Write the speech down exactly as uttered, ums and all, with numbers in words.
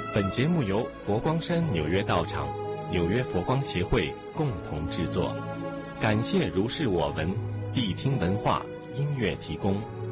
本节目由佛光山纽约道场、纽约佛光协会共同制作，感谢如是我闻谛听文化音乐提供。